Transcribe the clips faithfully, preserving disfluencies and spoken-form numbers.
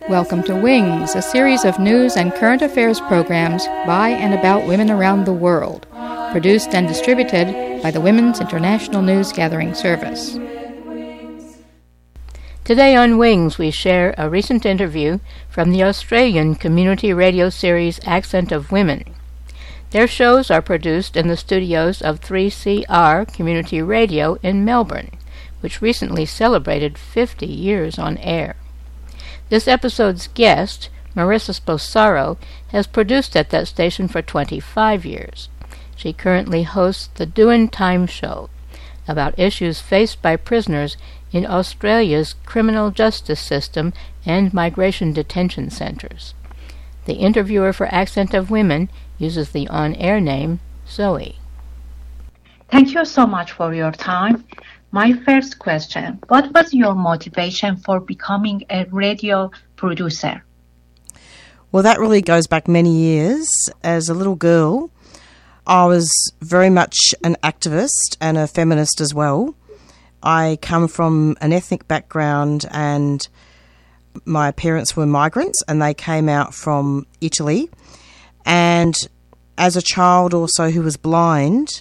Welcome to Wings, a series of news and current affairs programs by and about women around the world, produced and distributed by the Women's International News Gathering Service. Today on Wings, we share a recent interview from the Australian community radio series Accent of Women. Their shows are produced in the studios of three C R Community Radio in Melbourne, which recently celebrated fifty years on air. This episode's guest, Marissa Sposaro, has produced at that station for twenty-five years. She currently hosts the Doin' Time Show, about issues faced by prisoners in Australia's criminal justice system and migration detention centres. The interviewer for Accent of Women uses the on-air name Zoe. Thank you so much for your time. My first question, what was your motivation for becoming a radio producer? Well, that really goes back many years. As a little girl, I was very much an activist and a feminist as well. I come from an ethnic background and my parents were migrants and they came out from Italy. And as a child also who was blind,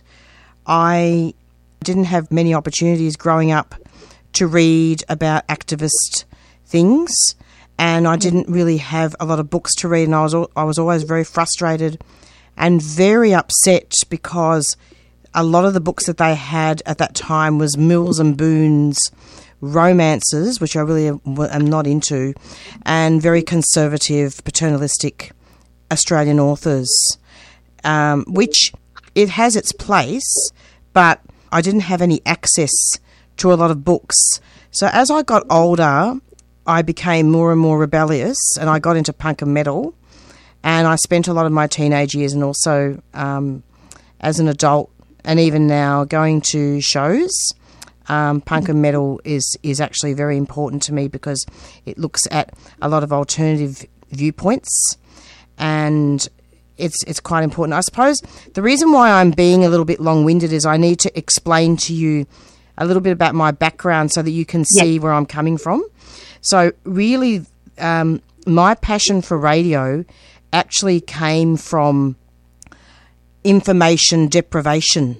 I didn't have many opportunities growing up to read about activist things, and I didn't really have a lot of books to read, and I was I was always very frustrated and very upset because a lot of the books that they had at that time was Mills and Boon's romances, which I really am not into, and very conservative, paternalistic Australian authors, um, which it has its place, but I didn't have any access to a lot of books. So as I got older, I became more and more rebellious and I got into punk and metal, and I spent a lot of my teenage years and also um, as an adult and even now going to shows. Um, punk and metal is, is actually very important to me because it looks at a lot of alternative viewpoints, and It's it's quite important. I suppose the reason why I'm being a little bit long-winded is I need to explain to you a little bit about my background so that you can see yeah. where I'm coming from. So really, um, my passion for radio actually came from information deprivation,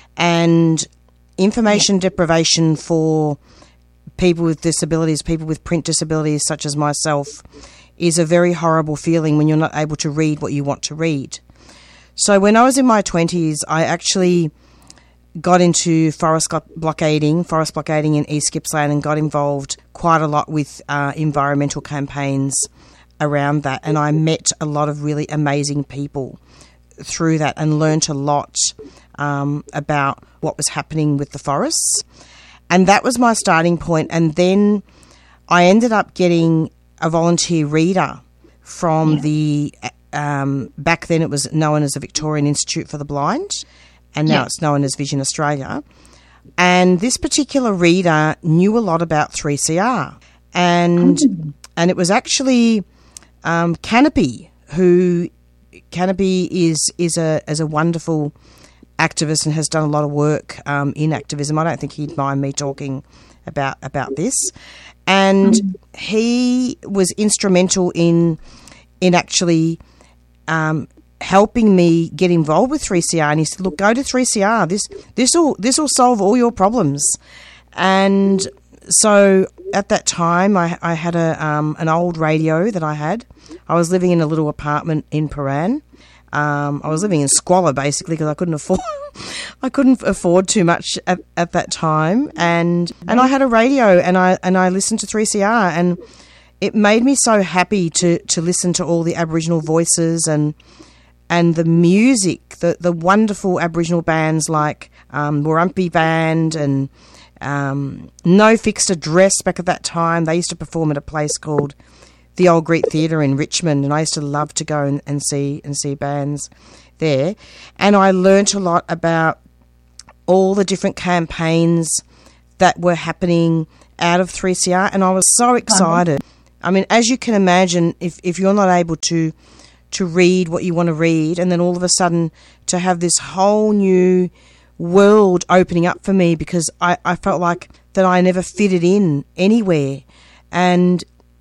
and information yeah. deprivation for people with disabilities, people with print disabilities such as myself, is a very horrible feeling when you're not able to read what you want to read. So when I was in my twenties, I actually got into forest blockading, forest blockading in East Gippsland, and got involved quite a lot with uh, environmental campaigns around that. And I met a lot of really amazing people through that and learnt a lot um, about what was happening with the forests. And that was my starting point. And then I ended up getting a volunteer reader from yeah. the, um, back then it was known as the Victorian Institute for the Blind, and now yeah. it's known as Vision Australia. And this particular reader knew a lot about three C R. And mm. and it was actually um, Canopy, who, Canopy is, is, a, is a wonderful activist and has done a lot of work um, in activism. I don't think he'd mind me talking about about this. And he was instrumental in in actually um, helping me get involved with three C R. And he said, "Look, go to three C R. This this will this will solve all your problems." And so at that time, I, I had a um, an old radio that I had. I was living in a little apartment in Paran. Um, I was living in squalor basically because I couldn't afford I couldn't afford too much at, at that time, and and I had a radio and I and I listened to three C R, and it made me so happy to, to listen to all the Aboriginal voices and and the music, the the wonderful Aboriginal bands like um, Warumpi Band and um, No Fixed Address. Back at that time, they used to perform at a place called the Old Greek Theatre in Richmond, and I used to love to go and, and see and see bands there. And I learnt a lot about all the different campaigns that were happening out of three C R, and I was so excited. I mean, as you can imagine, if, if you're not able to to read what you want to read, and then all of a sudden to have this whole new world opening up for me, because I, I felt like that I never fitted in anywhere. And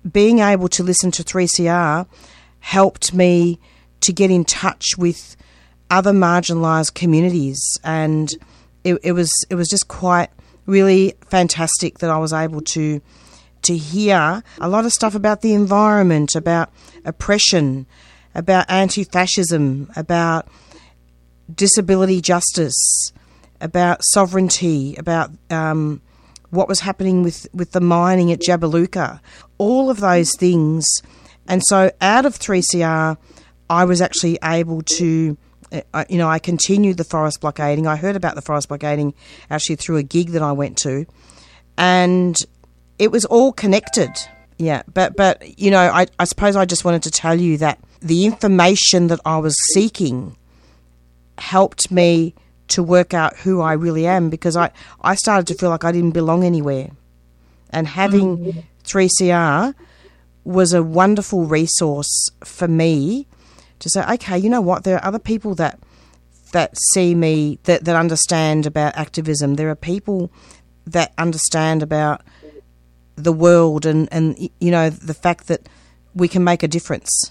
being able to listen to three C R helped me to get in touch with other marginalised communities, and it, it was it was just quite really fantastic that I was able to to hear a lot of stuff about the environment, about oppression, about anti-fascism, about disability justice, about sovereignty, about um, what was happening with, with the mining at Jabiluka, all of those things. And so out of three C R, I was actually able to, uh, you know, I continued the forest blockading. I heard about the forest blockading actually through a gig that I went to, and it was all connected. Yeah, but, but you know, I, I suppose I just wanted to tell you that the information that I was seeking helped me to work out who I really am, because I, I started to feel like I didn't belong anywhere. And having mm-hmm. three C R was a wonderful resource for me to say, okay, you know what, there are other people that that see me, that, that understand about activism. There are people that understand about the world and, and, you know, the fact that we can make a difference.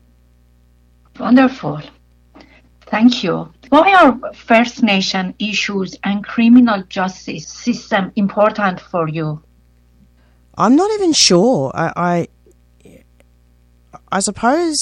Wonderful. Thank you. Why are First Nation issues and criminal justice system important for you? I'm not even sure. I, I, I suppose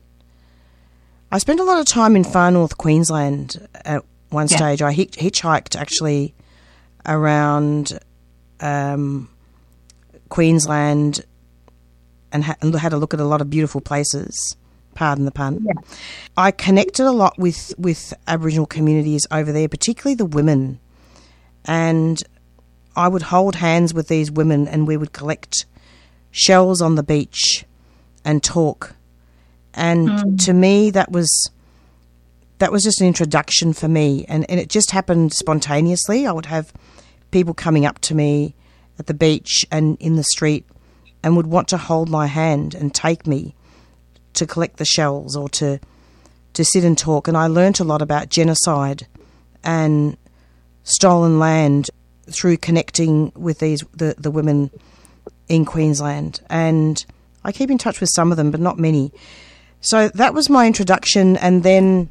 I spent a lot of time in far north Queensland at one yeah. stage. I hitch, hitchhiked actually around um, Queensland and, ha- and had a look at a lot of beautiful places. Pardon the pun. Yeah. I connected a lot with, with Aboriginal communities over there, particularly the women. And I would hold hands with these women and we would collect shells on the beach and talk. And mm. to me, that was that was just an introduction for me. And, and it just happened spontaneously. I would have people coming up to me at the beach and in the street and would want to hold my hand and take me to collect the shells or to to sit and talk. And I learnt a lot about genocide and stolen land through connecting with these the, the women in Queensland. And I keep in touch with some of them, but not many. So that was my introduction. And then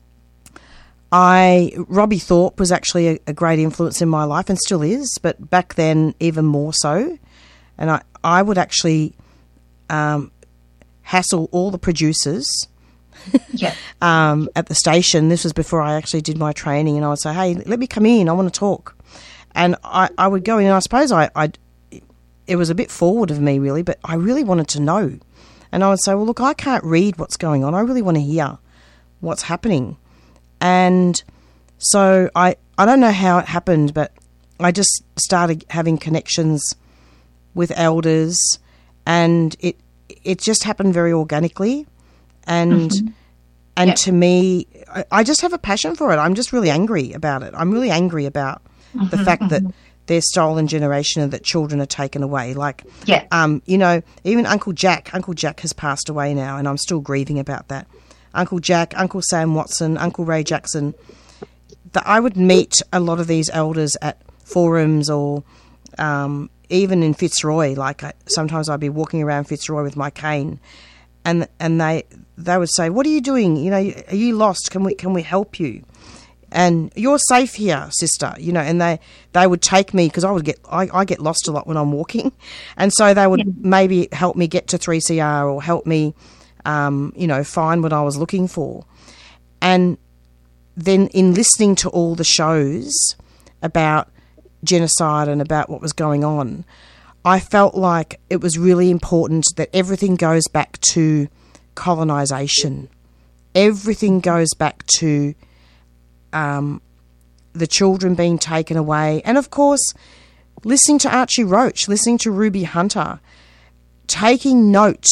I Robbie Thorpe was actually a, a great influence in my life and still is, but back then even more so. And I, I would actually um, hassle all the producers yeah. um, at the station. This was before I actually did my training, and I would say, hey, let me come in, I want to talk. And I, I would go in, and I suppose I, I, it was a bit forward of me really, but I really wanted to know. And I would say, well, look, I can't read what's going on. I really want to hear what's happening. And so I, I don't know how it happened, but I just started having connections with elders, and it it just happened very organically. And mm-hmm. and yep. to me, I, I just have a passion for it. I'm just really angry about it. I'm really angry about mm-hmm, the fact mm-hmm. that there's stolen generation and that children are taken away. Like, yeah. um, you know, even Uncle Jack, Uncle Jack has passed away now, and I'm still grieving about that. Uncle Jack, Uncle Sam Watson, Uncle Ray Jackson. That I would meet a lot of these elders at forums or um, even in Fitzroy. Like I, sometimes I'd be walking around Fitzroy with my cane, and and they they would say, "What are you doing? You know, are you lost? Can we can we help you? And you're safe here, sister." You know, and they, they would take me because I would get I, I get lost a lot when I'm walking, and so they would yeah. maybe help me get to three C R or help me, um, you know, find what I was looking for. And then in listening to all the shows about genocide and about what was going on, I felt like it was really important that everything goes back to colonisation. Everything goes back to um, the children being taken away. And, of course, listening to Archie Roach, listening to Ruby Hunter, taking note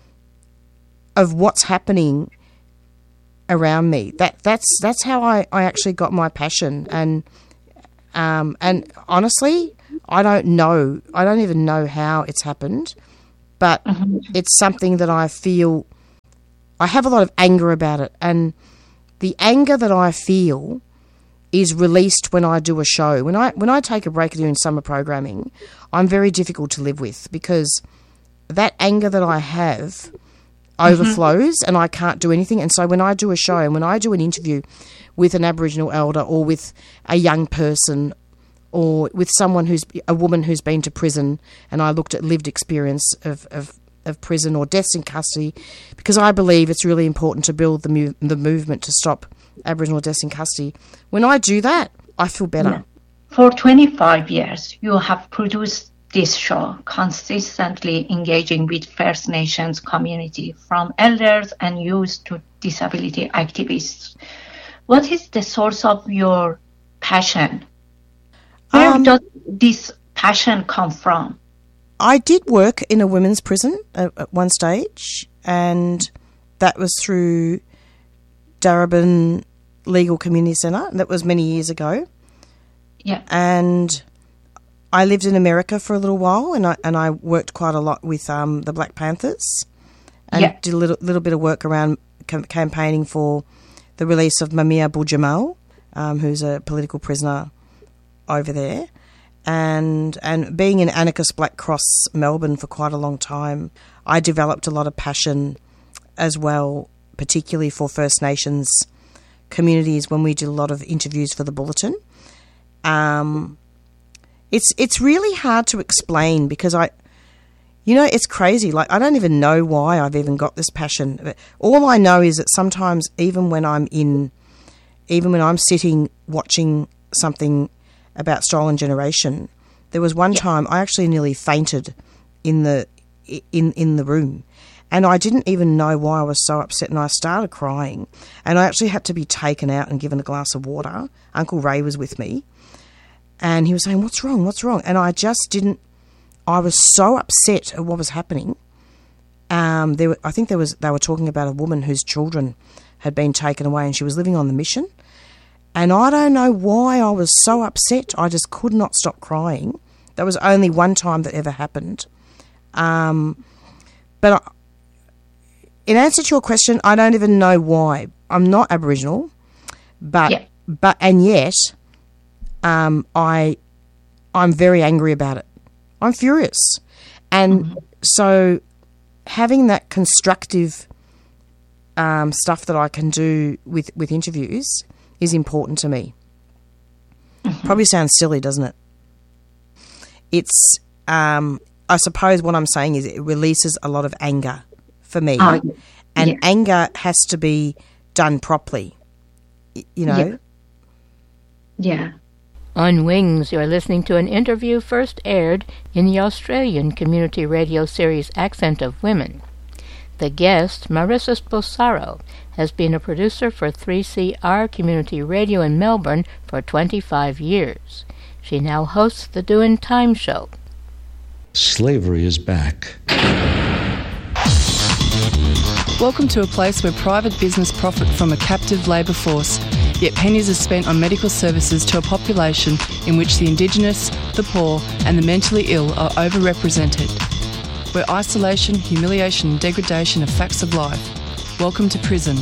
of what's happening around me. That that's that's how I, I actually got my passion. And um and honestly, I don't know. I don't even know how it's happened, but mm-hmm. it's something that I feel. I have a lot of anger about it, and the anger that I feel is released when I do a show. When I when I take a break doing summer programming, I'm very difficult to live with because that anger that I have overflows mm-hmm. and I can't do anything. And so when I do a show and when I do an interview with an Aboriginal elder or with a young person or with someone who's a woman who's been to prison, and I looked at lived experience of, of, of prison or deaths in custody, because I believe it's really important to build the mu- the movement to stop Aboriginal deaths in custody. When I do that, I feel better. Yeah. For twenty-five years, you have produced this show, consistently engaging with First Nations community, from elders and youth to disability activists. What is the source of your passion? Where um, does this passion come from? I did work in a women's prison at, at one stage, and that was through Darebin Legal Community Centre. That was many years ago. Yeah. And I lived in America for a little while, and I and I worked quite a lot with um, the Black Panthers, and yeah. did a little, little bit of work around cam- campaigning for the release of Mamia Bujamal, um, who's a political prisoner over there, and and being in Anarchist Black Cross Melbourne for quite a long time, I developed a lot of passion as well, particularly for First Nations communities when we did a lot of interviews for the Bulletin. Um, it's it's really hard to explain because I, you know, it's crazy. Like, I don't even know why I've even got this passion. But all I know is that sometimes, even when I'm in, even when I'm sitting watching something about Stolen Generation, there was one yeah. time I actually nearly fainted in the in in the room, and I didn't even know why I was so upset, and I started crying, and I actually had to be taken out and given a glass of water. Uncle Ray was with me, and he was saying, "What's wrong? What's wrong?" And I just didn't. I was so upset at what was happening. Um, there, were, I think there was. They were talking about a woman whose children had been taken away, and she was living on the mission. And I don't know why I was so upset. I just could not stop crying. That was only one time that ever happened. Um, but I, in answer to your question, I don't even know why. I'm not Aboriginal, but yeah. but and yet, um, I I'm very angry about it. I'm furious, and mm-hmm. so having that constructive um, stuff that I can do with, with interviews is important to me. Mm-hmm. Probably sounds silly, doesn't it? It's, um, I suppose what I'm saying is it releases a lot of anger for me. Oh, and yeah. anger has to be done properly, you know? Yeah. yeah. On Wings, you're listening to an interview first aired in the Australian community radio series Accent of Women. The guest, Marissa Sposaro, has been a producer for three C R Community Radio in Melbourne for twenty-five years. She now hosts the Doin' Time Show. Slavery is back. Welcome to a place where private business profit from a captive labour force, yet pennies are spent on medical services to a population in which the Indigenous, the poor and the mentally ill are overrepresented. Where isolation, humiliation and degradation are facts of life. Welcome to prison.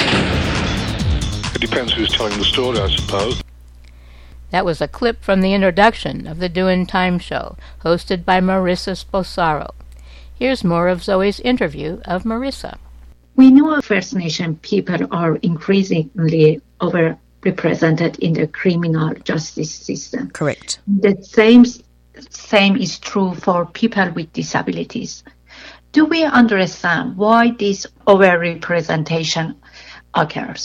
It depends who's telling the story, I suppose. That was a clip from the introduction of the Doin' Time Show, hosted by Marissa Sposaro. Here's more of Zoe's interview of Marissa. We know First Nation people are increasingly overrepresented in the criminal justice system. Correct. The same same is true for people with disabilities. Do we understand why this overrepresentation occurs?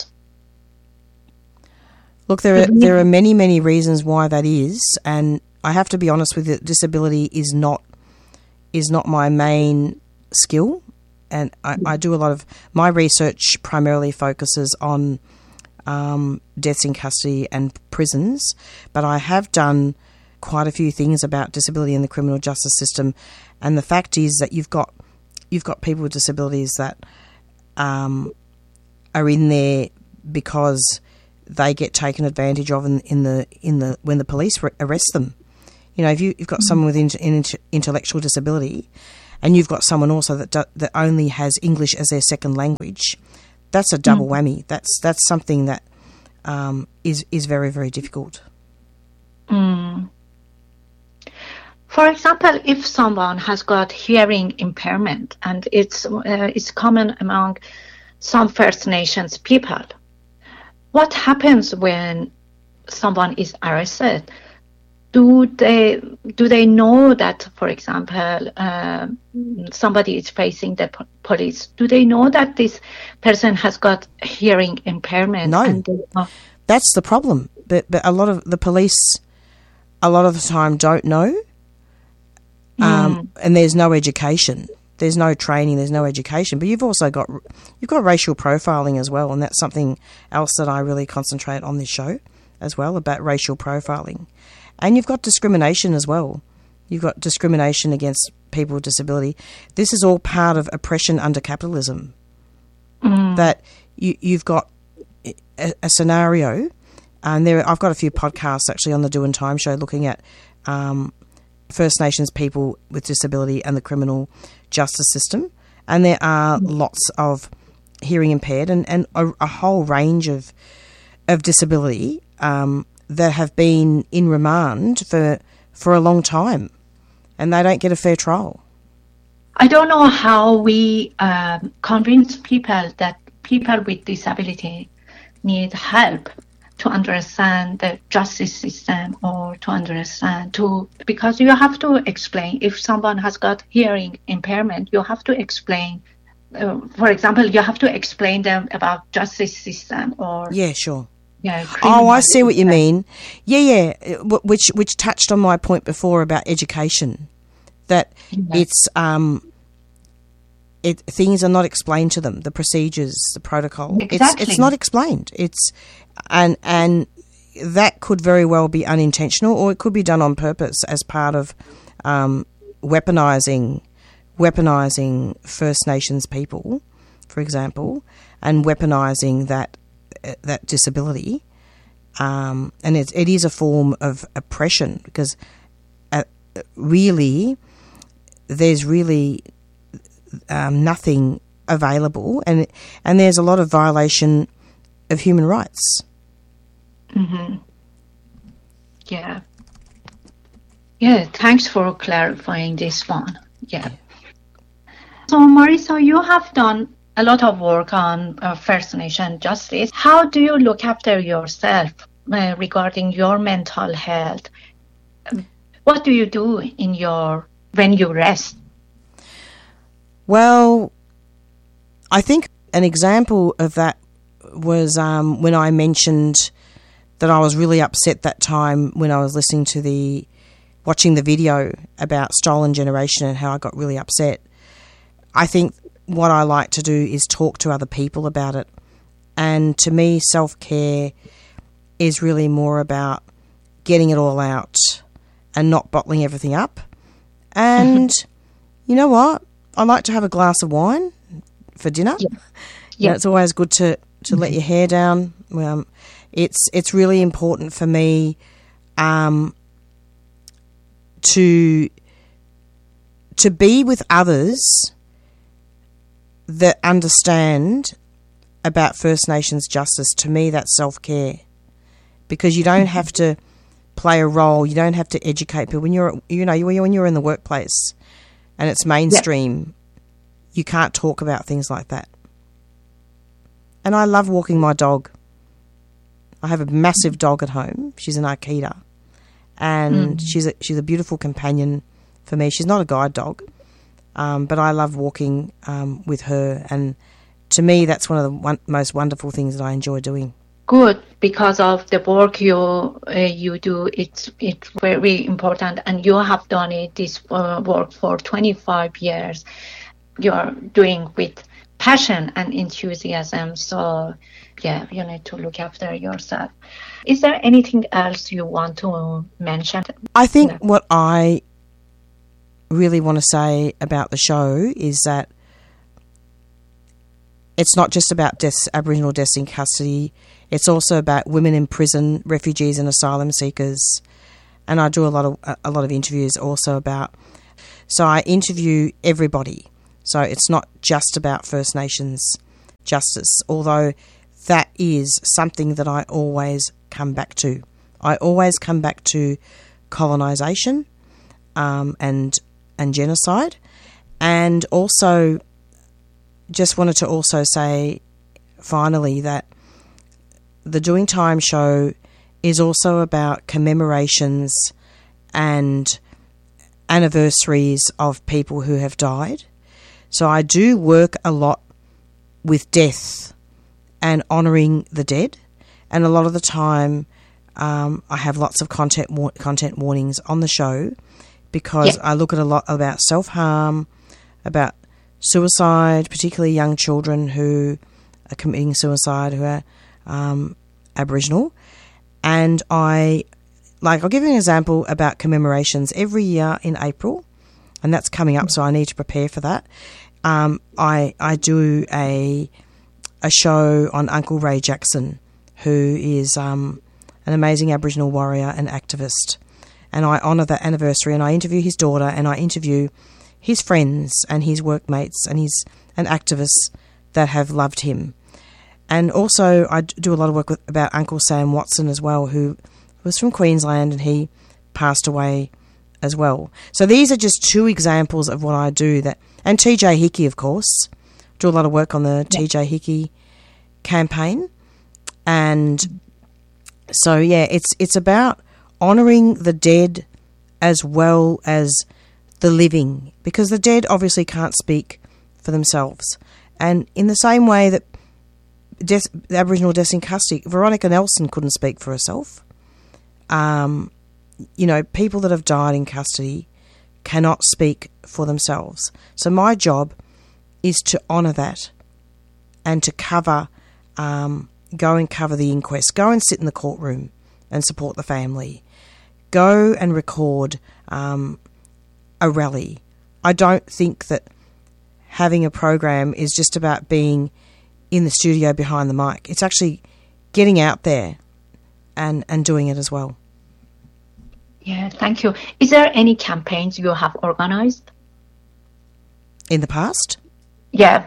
Look, there are there are many, many reasons why that is, and I have to be honest with you, disability is not is not my main skill, and I, I do a lot of my research primarily focuses on um, deaths in custody and prisons, but I have done quite a few things about disability in the criminal justice system, and the fact is that you've got you've got people with disabilities that um, are in there because they get taken advantage of in, in the in the when the police re- arrest them. You know, if you, you've got someone with in, in, intellectual disability, and you've got someone also that do, that only has English as their second language, that's a double mm. whammy. That's that's something that um, is is very very difficult. Mm. For example, if someone has got hearing impairment, and it's uh, it's common among some First Nations people, what happens when someone is arrested? Do they do they know that, for example, uh, somebody is facing the po- police? Do they know that this person has got hearing impairment? No, and they, uh, that's the problem. But but a lot of the police, a lot of the time, don't know, um, mm. and there's no education. There's no training. There's no education. But you've also got you've got racial profiling as well, and that's something else that I really concentrate on this show as well, about racial profiling. And you've got discrimination as well. You've got discrimination against people with disability. This is all part of oppression under capitalism. Mm. That you, you've got a, a scenario, and there I've got a few podcasts actually on the Doin' Time show looking at um, First Nations people with disability and the criminal justice system. And there are mm. lots of hearing impaired and, and a, a whole range of of disability um that have been in remand for for a long time, and they don't get a fair trial. I don't know how we um, convince people that people with disability need help to understand the justice system, or to understand to because you have to explain. If someone has got hearing impairment, you have to explain. Uh, for example, you have to explain them about justice system, or yeah, sure. Yeah, oh, I see what you mean. Yeah, yeah, which which touched on my point before about education, that yeah. it's um, it things are not explained to them, the procedures, the protocol. Exactly. It's it's not explained. It's and and that could very well be unintentional, or it could be done on purpose as part of um, weaponizing weaponizing First Nations people, for example, and weaponizing that. that disability, um, and it, it is a form of oppression, because uh, really there's really um, nothing available, and and there's a lot of violation of human rights. Mm-hmm. Yeah. Yeah, thanks for clarifying this one. Yeah. So, Marisa, you have done a lot of work on uh, First Nation justice. How do you look after yourself uh, regarding your mental health? What do you do in your when you rest? Well, I think an example of that was um, when I mentioned that I was really upset that time when I was listening to the, watching the video about Stolen Generation and how I got really upset. I think what I like to do is talk to other people about it. And to me, self-care is really more about getting it all out and not bottling everything up. And you know what? I like to have a glass of wine for dinner. Yeah. Yeah. You know, it's always good to, to mm-hmm. let your hair down. Um, it's it's really important for me um, to to be with others that understand about First Nations justice. To me, that's self-care, because you don't have to play a role. You don't have to educate people. When you're, you know, when you're in the workplace and it's mainstream, yep. you can't talk about things like that. And I love walking my dog. I have a massive dog at home. She's an Akita, and mm. she's a, she's a beautiful companion for me. She's not a guide dog. Um, but I love walking um, with her, and to me, that's one of the one, most wonderful things that I enjoy doing. Good, because of the work you uh, you do, it's it's very important, and you have done it this uh, work for twenty-five years. You're doing with passion and enthusiasm. So, yeah, you need to look after yourself. Is there anything else you want to mention? I think no. what I really want to say about the show is that it's not just about deaths, Aboriginal deaths in custody. It's also about women in prison, refugees and asylum seekers. And I do a lot of a lot of interviews also about. So I interview everybody. So it's not just about First Nations justice, although that is something that I always come back to. I always come back to colonisation. um, and and genocide. And also, just wanted to also say, finally, that the Doing Time show is also about commemorations and anniversaries of people who have died. So I do work a lot with death and honouring the dead, and a lot of the time um, I have lots of content war- content warnings on the show because yeah. I look at a lot about self-harm, about suicide, particularly young children who are committing suicide who are um, Aboriginal. And I, like, I'll give you an example about commemorations. Every year in April, and that's coming up, so I need to prepare for that, um, I I do a a show on Uncle Ray Jackson, who is um, an amazing Aboriginal warrior and activist. And I honour that anniversary, and I interview his daughter, and I interview his friends and his workmates and his and activists that have loved him. And also I do a lot of work with, about Uncle Sam Watson as well, who was from Queensland, and he passed away as well. So these are just two examples of what I do. That and T J Hickey, of course. Do a lot of work on the yeah. T J Hickey campaign. And so, yeah, it's it's about honouring the dead as well as the living, because the dead obviously can't speak for themselves. And in the same way that death, the Aboriginal deaths in custody, Veronica Nelson couldn't speak for herself. Um, you know, people that have died in custody cannot speak for themselves. So my job is to honour that and to cover, um, go and cover the inquest, go and sit in the courtroom and support the family, go and record um, a rally. I don't think that having a program is just about being in the studio behind the mic. It's actually getting out there and, and doing it as well. Yeah, thank you. Is there any campaigns you have organised? In the past? Yeah.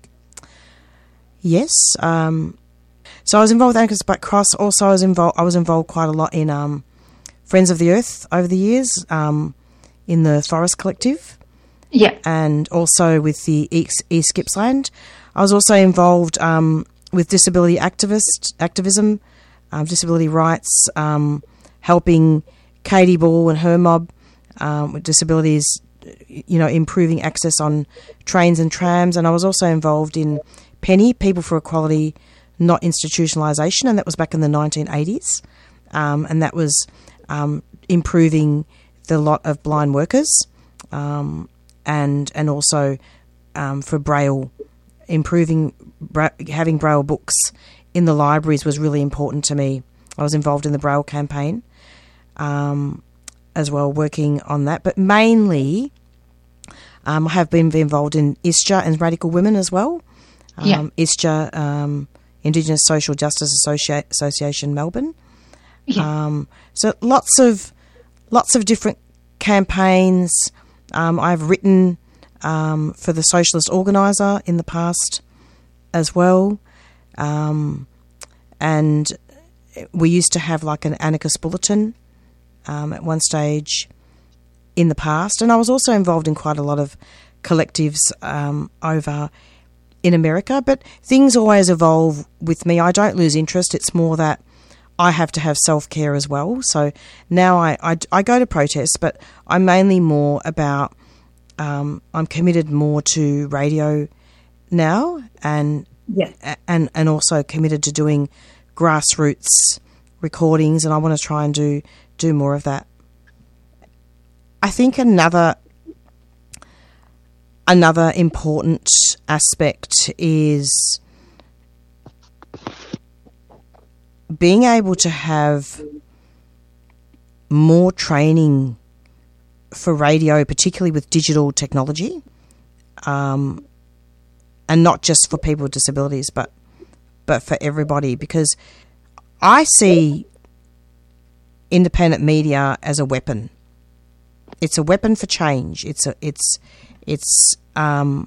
Yes. Um, so I was involved with Anchors Black Cross. Also, I was involved. I was involved quite a lot in um, Friends of the Earth over the years, um, in the Forest Collective. Yeah. And also with the East, East Gippsland. I was also involved um, with disability activist activism, um, disability rights, um, helping Katie Ball and her mob um, with disabilities, you know, improving access on trains and trams. And I was also involved in Penny, People for Equality, Not Institutionalisation, and that was back in the nineteen eighties. Um, and that was um, improving the lot of blind workers, um, and and also um, for Braille, improving, bra- having Braille books in the libraries was really important to me. I was involved in the Braille campaign um, as well, working on that. But mainly, um, I have been involved in I S J A and Radical Women as well. Um, yeah. I S J A, um, Indigenous Social Justice Associ- Association, Melbourne. Yeah. Um, so lots of lots of different campaigns. Um, I've written um, for the Socialist Organiser in the past as well. Um, and we used to have like an anarchist bulletin um, at one stage in the past. And I was also involved in quite a lot of collectives um, over in America. But things always evolve with me. I don't lose interest. It's more that I have to have self-care as well. So now I, I, I go to protests, but I'm mainly more about, um, I'm committed more to radio now, and yeah. and and also committed to doing grassroots recordings, and I want to try and do, do more of that. I think another another important aspect is being able to have more training for radio, particularly with digital technology, um, and not just for people with disabilities, but but for everybody, because I see independent media as a weapon. It's a weapon for change. It's a, it's it's um,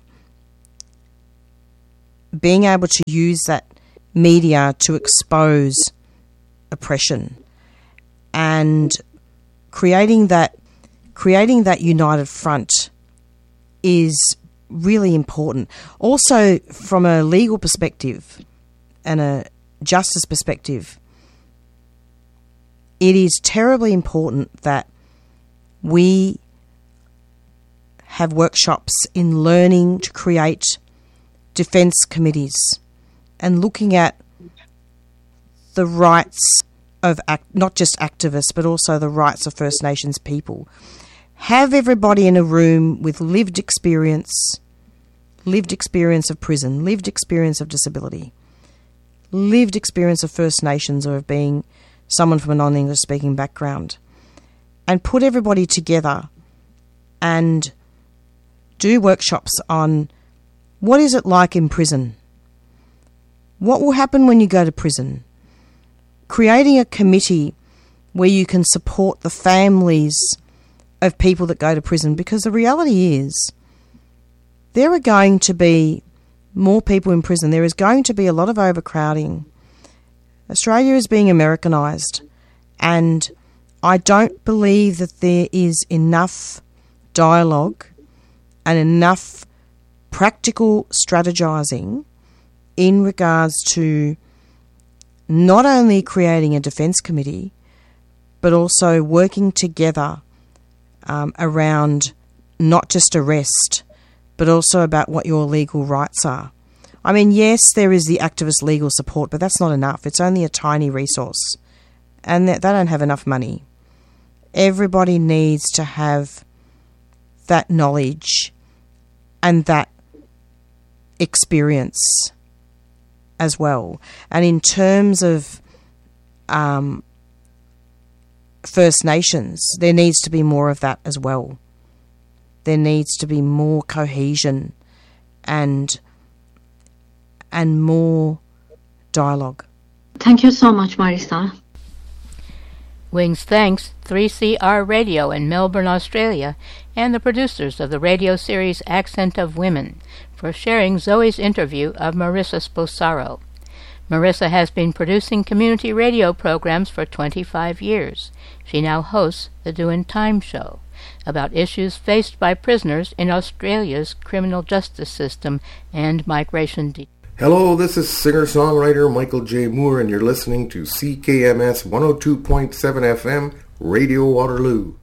being able to use that media to expose oppression and creating that creating that united front is really important. Also, from a legal perspective and a justice perspective, it is terribly important that we have workshops in learning to create defence committees and looking at the rights of act, not just activists, but also the rights of First Nations people. Have everybody in a room with lived experience, lived experience of prison, lived experience of disability, lived experience of First Nations or of being someone from a non-English speaking background, and put everybody together and do workshops on what is it like in prison? What will happen when you go to prison? Creating a committee where you can support the families of people that go to prison, because the reality is there are going to be more people in prison. There is going to be a lot of overcrowding. Australia is being Americanised, and I don't believe that there is enough dialogue and enough practical strategising in regards to not only creating a defence committee, but also working together um, around not just arrest, but also about what your legal rights are. I mean, yes, there is the activist legal support, but that's not enough. It's only a tiny resource, and they don't have enough money. Everybody needs to have that knowledge and that experience as well. And in terms of um, First Nations, there needs to be more of that as well. There needs to be more cohesion and and more dialogue. Thank you so much, Marisa. Wings thanks three C R Radio in Melbourne, Australia, and the producers of the radio series Accent of Women for sharing Zoe's interview of Marisa Sposaro. Marisa has been producing community radio programs for twenty-five years. She now hosts the Doin' Time Show about issues faced by prisoners in Australia's criminal justice system and migration detention. Hello, this is singer-songwriter Michael J. Moore, and you're listening to C K M S one oh two point seven F M, Radio Waterloo.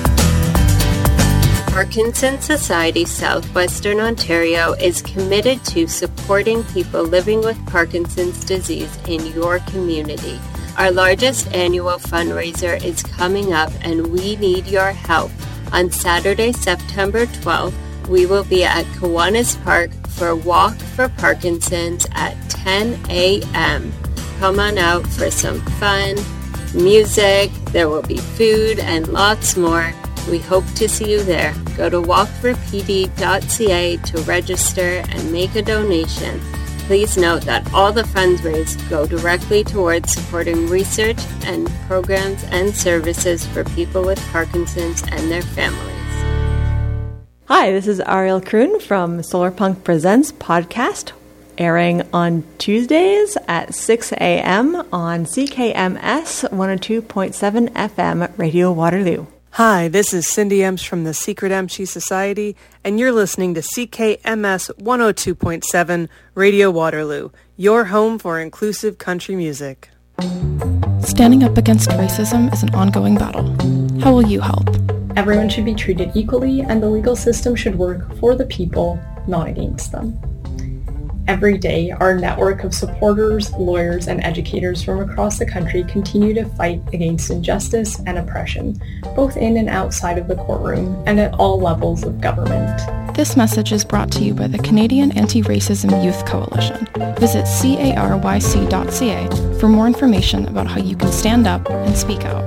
Parkinson's Society Southwestern Ontario is committed to supporting people living with Parkinson's disease in your community. Our largest annual fundraiser is coming up, and we need your help. On Saturday, September twelfth, we will be at Kiwanis Park for Walk for Parkinson's at ten a.m. Come on out for some fun, music, there will be food, and lots more. We hope to see you there. Go to walk for p d dot c a to register and make a donation. Please note that all the funds raised go directly towards supporting research and programs and services for people with Parkinson's and their families. Hi, this is Ariel Kroon from Solarpunk Presents podcast, airing on Tuesdays at six a.m. on C K M S one oh two point seven F M, Radio Waterloo. Hi, this is Cindy Emps from the Secret Emshi Society, and you're listening to C K M S one oh two point seven, Radio Waterloo, your home for inclusive country music. Standing up against racism is an ongoing battle. How will you help? Everyone should be treated equally, and the legal system should work for the people, not against them. Every day, our network of supporters, lawyers, and educators from across the country continue to fight against injustice and oppression, both in and outside of the courtroom and at all levels of government. This message is brought to you by the Canadian Anti-Racism Youth Coalition. Visit caryc dot c a for more information about how you can stand up and speak out.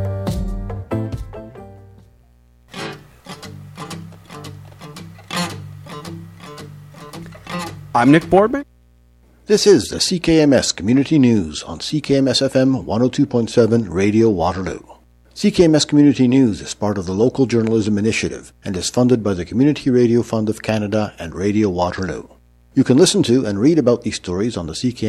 I'm Nick Boardman. This is the C K M S Community News on C K M S F M one oh two point seven Radio Waterloo. C K M S Community News is part of the Local Journalism Initiative and is funded by the Community Radio Fund of Canada and Radio Waterloo. You can listen to and read about these stories on the C K